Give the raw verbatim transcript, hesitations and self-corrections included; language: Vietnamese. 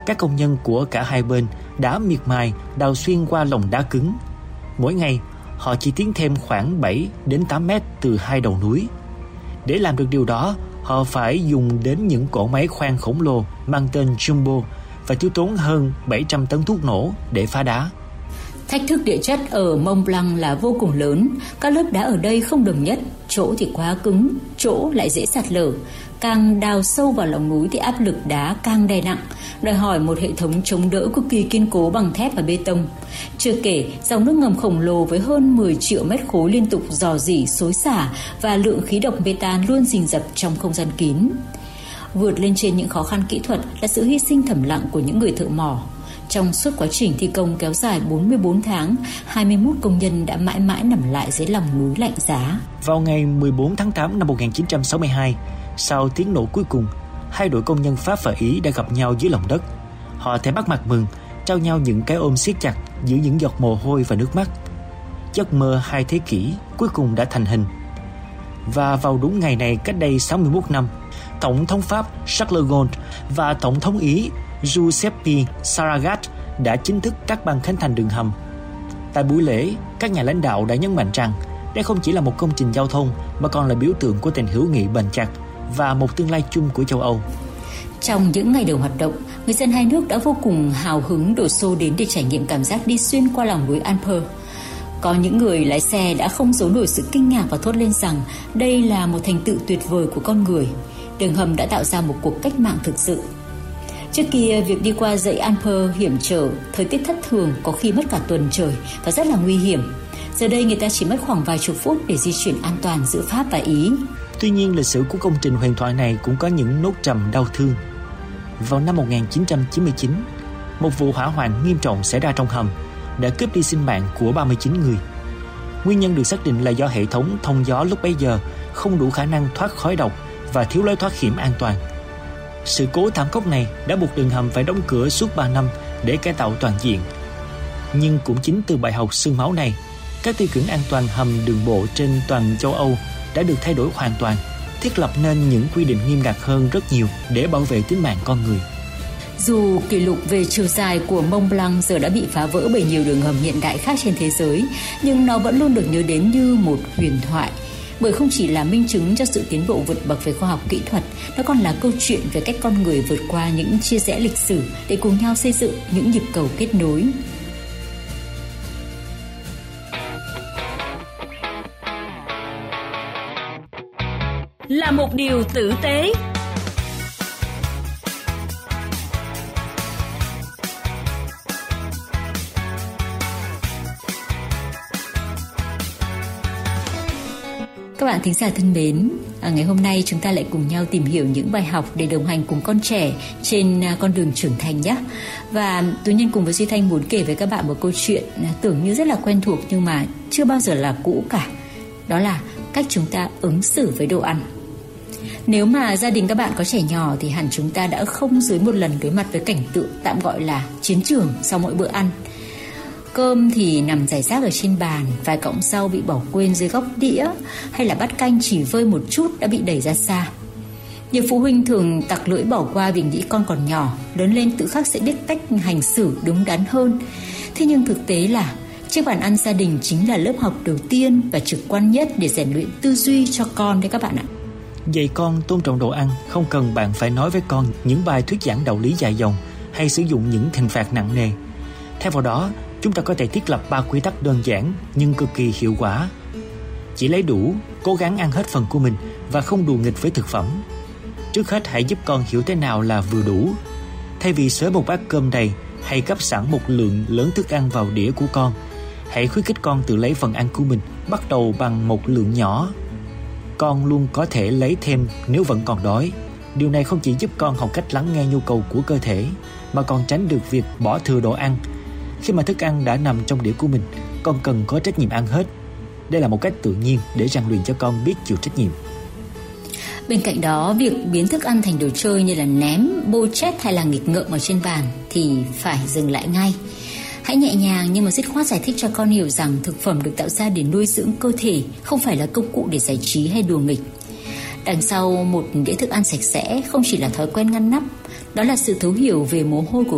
Các công nhân của cả hai bên đã miệt mài đào xuyên qua lòng đá cứng. Mỗi ngày, họ chỉ tiến thêm khoảng bảy đến tám mét từ hai đầu núi. Để làm được điều đó, họ phải dùng đến những cỗ máy khoan khổng lồ mang tên Jumbo và tiêu tốn hơn bảy trăm tấn thuốc nổ để phá đá. Thách thức địa chất ở Mont Blanc là vô cùng lớn. Các lớp đá ở đây không đồng nhất, chỗ thì quá cứng, chỗ lại dễ sạt lở. Càng đào sâu vào lòng núi thì áp lực đá càng đè nặng, đòi hỏi một hệ thống chống đỡ cực kỳ kiên cố bằng thép và bê tông. Chưa kể, dòng nước ngầm khổng lồ với hơn mười triệu mét khối liên tục rò rỉ xối xả và lượng khí độc metan luôn rình rập trong không gian kín. Vượt lên trên những khó khăn kỹ thuật là sự hy sinh thầm lặng của những người thợ mỏ. Trong suốt quá trình thi công kéo dài bốn mươi bốn tháng, hai mươi mốt công nhân đã mãi mãi nằm lại dưới lòng núi lạnh giá. Vào ngày mười bốn tháng tám năm một nghìn chín trăm sáu mươi hai, sau tiếng nổ cuối cùng, hai đội công nhân Pháp và Ý đã gặp nhau dưới lòng đất. Họ thề bắt mặt mừng, trao nhau những cái ôm siết chặt giữa những giọt mồ hôi và nước mắt. Giấc mơ hai thế kỷ cuối cùng đã thành hình. Và vào đúng ngày này cách đây sáu mươi mốt năm, Tổng thống Pháp Charles de Gaulle và Tổng thống Ý Giuseppe Saragat đã chính thức cắt băng khánh thành đường hầm. Tại buổi lễ, các nhà lãnh đạo đã nhấn mạnh rằng đây không chỉ là một công trình giao thông mà còn là biểu tượng của tình hữu nghị bền chặt và một tương lai chung của châu Âu. Trong những ngày đầu hoạt động, người dân hai nước đã vô cùng hào hứng đổ xô đến để trải nghiệm cảm giác đi xuyên qua lòng núi Alper. Có những người lái xe đã không giấu nổi sự kinh ngạc và thốt lên rằng đây là một thành tựu tuyệt vời của con người. Đường hầm đã tạo ra một cuộc cách mạng thực sự. Trước kia, việc đi qua dãy Alper hiểm trở, thời tiết thất thường, có khi mất cả tuần trời và rất là nguy hiểm. Giờ đây người ta chỉ mất khoảng vài chục phút để di chuyển an toàn giữa Pháp và Ý. Tuy nhiên, lịch sử của công trình huyền thoại này cũng có những nốt trầm đau thương. Vào năm một nghìn chín trăm chín mươi chín, một vụ hỏa hoạn nghiêm trọng xảy ra trong hầm đã cướp đi sinh mạng của ba mươi chín người. Nguyên nhân được xác định là do hệ thống thông gió lúc bấy giờ không đủ khả năng thoát khói độc và thiếu lối thoát hiểm an toàn. Sự cố thảm khốc này đã buộc đường hầm phải đóng cửa suốt ba năm để cải tạo toàn diện. Nhưng cũng chính từ bài học xương máu này, các tiêu chuẩn an toàn hầm đường bộ trên toàn châu Âu đã được thay đổi hoàn toàn, thiết lập nên những quy định nghiêm ngặt hơn rất nhiều để bảo vệ tính mạng con người. Dù kỷ lục về chiều dài của Mont Blanc giờ đã bị phá vỡ bởi nhiều đường hầm hiện đại khác trên thế giới, nhưng nó vẫn luôn được nhớ đến như một huyền thoại. Bởi không chỉ là minh chứng cho sự tiến bộ vượt bậc về khoa học kỹ thuật, nó còn là câu chuyện về cách con người vượt qua những chia rẽ lịch sử để cùng nhau xây dựng những nhịp cầu kết nối. Là một điều tử tế. Các bạn thính giả thân mến, à, ngày hôm nay chúng ta lại cùng nhau tìm hiểu những bài học để đồng hành cùng con trẻ trên à, con đường trưởng thành nhé. Và Tú Nhân cùng với Duy Thanh muốn kể với các bạn một câu chuyện à, tưởng như rất là quen thuộc nhưng mà chưa bao giờ là cũ cả. Đó là cách chúng ta ứng xử với đồ ăn. Nếu mà gia đình các bạn có trẻ nhỏ thì hẳn chúng ta đã không dưới một lần đối mặt với cảnh tượng tạm gọi là chiến trường sau mỗi bữa ăn. Cơm thì nằm rải rác ở trên bàn, vài cọng rau bị bỏ quên dưới góc đĩa, hay là bát canh chỉ vơi một chút đã bị đẩy ra xa. Nhiều phụ huynh thường tặc lưỡi bỏ qua vì nghĩ con còn nhỏ, lớn lên tự khắc sẽ biết cách hành xử đúng đắn hơn. Thế nhưng thực tế là chiếc bàn ăn gia đình chính là lớp học đầu tiên và trực quan nhất để rèn luyện tư duy cho con đấy các bạn ạ. Dạy con tôn trọng đồ ăn không cần bạn phải nói với con những bài thuyết giảng đạo lý dài dòng hay sử dụng những hình phạt nặng nề. Thay vào đó, chúng ta có thể thiết lập ba quy tắc đơn giản nhưng cực kỳ hiệu quả. Chỉ lấy đủ, cố gắng ăn hết phần của mình và không đùa nghịch với thực phẩm. Trước hết hãy giúp con hiểu thế nào là vừa đủ. Thay vì xới một bát cơm đầy hay gấp sẵn một lượng lớn thức ăn vào đĩa của con, hãy khuyến khích con tự lấy phần ăn của mình, bắt đầu bằng một lượng nhỏ. Con luôn có thể lấy thêm nếu vẫn còn đói. Điều này không chỉ giúp con học cách lắng nghe nhu cầu của cơ thể, mà còn tránh được việc bỏ thừa đồ ăn. Khi mà thức ăn đã nằm trong đĩa của mình, con cần có trách nhiệm ăn hết. Đây là một cách tự nhiên để rèn luyện cho con biết chịu trách nhiệm. Bên cạnh đó, việc biến thức ăn thành đồ chơi như là ném, bô chết hay là nghịch ngợm ở trên bàn thì phải dừng lại ngay. Hãy nhẹ nhàng nhưng mà dứt khoát giải thích cho con hiểu rằng thực phẩm được tạo ra để nuôi dưỡng cơ thể, không phải là công cụ để giải trí hay đùa nghịch. Đằng sau một đĩa thức ăn sạch sẽ không chỉ là thói quen ngăn nắp, đó là sự thấu hiểu về mồ hôi của